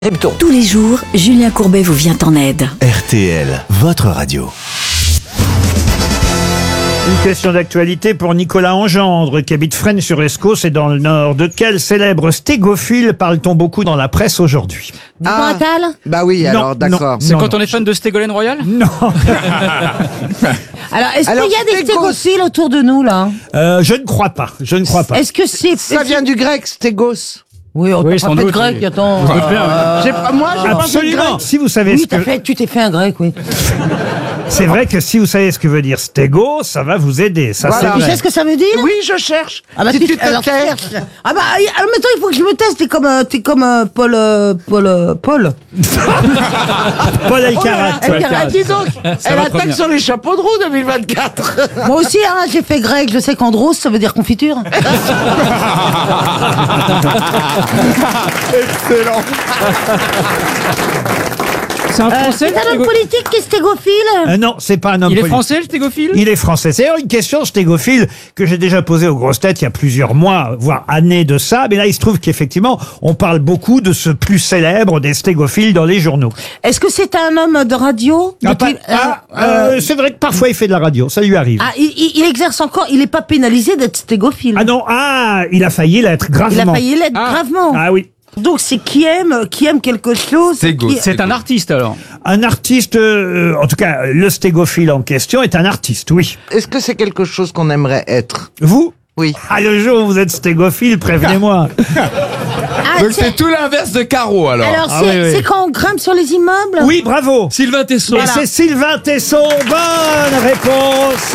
Répétons. Tous les jours, Julien Courbet vous vient en aide. RTL, votre radio. Une question d'actualité pour Nicolas Engendre, qui habite Fresnes-sur-Escaut, c'est dans le Nord. De quel célèbre stégophile parle-t-on beaucoup dans la presse aujourd'hui? Attal. Bah oui, alors d'accord. C'est Quand on est fan de Ségolène Royal? Non, Alors, est-ce qu'il y a des stégophiles autour de nous, là? je ne crois pas. Je ne crois pas. Est-ce que c'est... Ça vient du grec, stégos. Oui, on Oui, t'a sans pas fait de doute, grec, oui. attends. Moi, j'ai pas fait de Absolument. grec. Si vous savez Oui, ce que... tu t'es fait un grec, oui. C'est vrai que si vous savez ce que veut dire stégo, ça va vous aider. Ça, Voilà. c'est Tu vrai. sais ce que ça veut dire? Oui, je cherche. Ah bah si tu te alors, tais. cherche. Ah bah, alors maintenant, il faut que je me teste. T'es comme Paul. Paul Alcarat. Dis donc, elle va trop attaque bien. sur les chapeaux de roue 2024. Moi aussi, hein, j'ai fait grec. Je sais qu'andros, ça veut dire confiture. Excellent. C'est un français? C'est un homme politique qui est stégophile. Non, c'est pas un homme Il est politique. français, le stégophile? Il est français. C'est d'ailleurs une question stégophile que j'ai déjà posée aux grosses têtes il y a plusieurs mois, voire années de ça. Mais là, il se trouve qu'effectivement, on parle beaucoup de ce plus célèbre des stégophiles dans les journaux. Est-ce que c'est un homme de radio? C'est vrai que parfois il fait de la radio, ça lui arrive. Il exerce encore. Il n'est pas pénalisé d'être stégophile. Il a failli l'être Il a gravement. failli l'être gravement. Ah oui. Donc c'est qui aime quelque chose. C'est un artiste, alors. Un artiste, en tout cas, le stégophile en question est un artiste, oui. Est-ce que c'est quelque chose qu'on aimerait être? Vous? Oui. Ah, le jour où vous êtes stégophile, prévenez-moi. Ah, Donc c'est tout l'inverse de Caro alors. Alors Ah c'est oui, oui. c'est quand on grimpe sur les immeubles. Oui, bravo. Sylvain Tesson. Et c'est Sylvain Tesson. Bonne réponse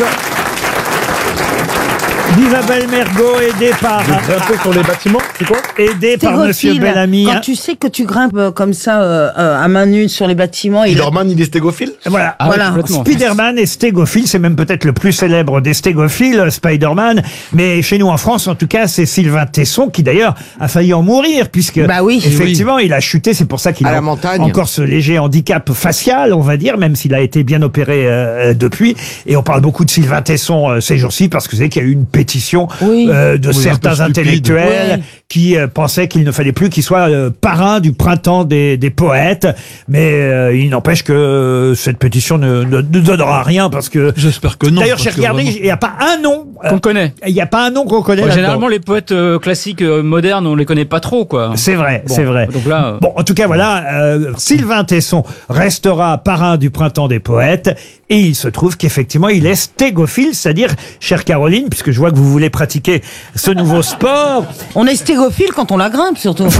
d'Isabelle Mergot, aidée par... Grimper sur les bâtiments, c'est quoi? Aidée par Monsieur Stégophile. Bellamy. Quand tu sais que tu grimpes comme ça à main nue sur les bâtiments, Spider-Man, il est stégophile? Voilà. Ah oui, Voilà. complètement. Spider-Man est stégophile, c'est même peut-être le plus célèbre des stégophiles, Spider-Man. Mais chez nous en France, en tout cas, c'est Sylvain Tesson qui d'ailleurs a failli en mourir, puisque Bah oui. effectivement, il a chuté. C'est pour ça qu'il À a la montagne. encore ce léger handicap facial, on va dire, même s'il a été bien opéré depuis. Et on parle beaucoup de Sylvain Tesson ces jours-ci parce que vous savez qu'il y a eu une pétition Oui. de Oui, certains un peu stupide. intellectuels Oui. qui pensaient qu'il ne fallait plus qu'il soit parrain du printemps des poètes. Mais il n'empêche que cette pétition ne donnera rien parce que... J'espère que non. D'ailleurs, j'ai parce que regardé, vraiment- il n'y a pas un nom. Qu'on connaît. Il n'y a pas un nom qu'on connaît. Bon, là-dedans. généralement, les poètes classiques modernes, on les connaît pas trop, quoi. C'est vrai, Bon, c'est vrai. donc là, Bon, en tout cas, voilà, Sylvain Tesson restera parrain du printemps des poètes. Et il se trouve qu'effectivement, il est stégophile, c'est-à-dire, chère Caroline, puisque je vois que vous voulez pratiquer ce nouveau sport. on est stégophile quand on la grimpe surtout. Mais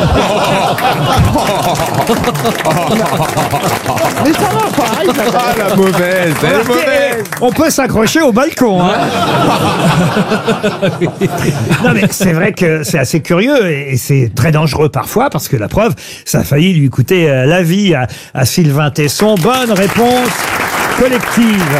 ça va pas, Isabelle. Ah la mauvaise, elle est Remarquez, mauvaise. on peut s'accrocher au balcon. Hein. Non mais c'est vrai que c'est assez curieux et c'est très dangereux parfois parce que la preuve, ça a failli lui coûter la vie à Sylvain Tesson. Bonne réponse collective.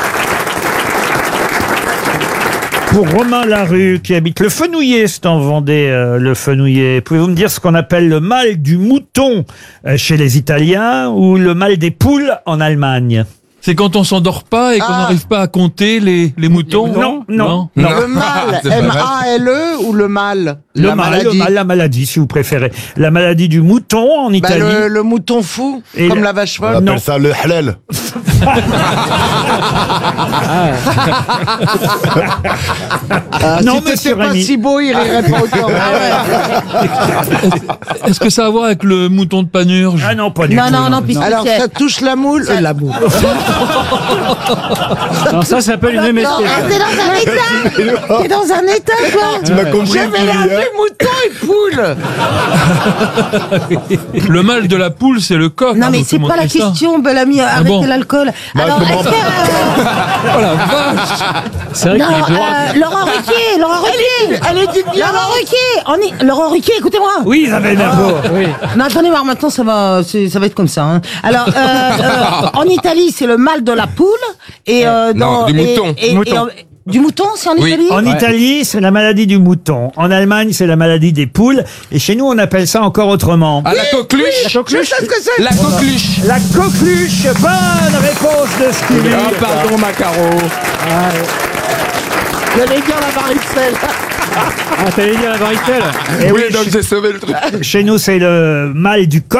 Pour Romain Larue, qui habite le Fenouillet, c'est en Vendée, le Fenouillet. Pouvez-vous me dire ce qu'on appelle le mal du mouton chez les Italiens ou le mal des poules en Allemagne? C'est quand on s'endort pas et qu'on Ah. n'arrive pas à compter les moutons? Non. Le mal, c'est pas vrai. M-A-L-E ou le mal? La maladie. La maladie, si vous préférez. La maladie du mouton en Bah, Italie. le mouton fou, Et comme le- la vache On folle. appelle Non. ça le halal. Non, si t'étais monsieur pas Rémy. si beau, il rirait pas autant. Est-ce que ça a à voir avec le mouton de Panurge? Ah non, pas du Non, tout. non, non, puisque Alors, c'est- ça touche la moule. La moule. non, ça s'appelle une MST. Ah, ça. t'es dans un état. T'es dans un état, quoi. Tu m'as compris. J'ai mélangé mouton et poule. Le mal de la poule, c'est le coq. Non, hein, mais donc c'est tout le pas monde la sait ça. question, Bellamy, arrêtez bon l'alcool. Alors, comment- est-ce que... Oh la vache! C'est vrai Non, qu'il est droit. Laurent Ruquier, Elle est digne. Laurent Ruquier, Laurent Ruquier, écoutez-moi. Oui, Isabelle Mergo. Oui. Non, attendez voir, maintenant ça va être comme ça. Hein. Alors, en Italie, c'est le mal de la poule et Non, du mouton. Du mouton, c'est en Oui. Italie. En Italie, c'est la maladie du mouton. En Allemagne, c'est la maladie des poules. Et chez nous, on appelle ça encore autrement. Ah, la coqueluche! Je sais ce que c'est. La coqueluche! La coqueluche. Bonne réponse de Stevie. Ah, pardon, Macaro. J'allais dire la varicelle. Ah, t'allais dire la varicelle. Eh Oui, oui, donc j'ai sauvé le truc. chez nous, c'est le mal du coq.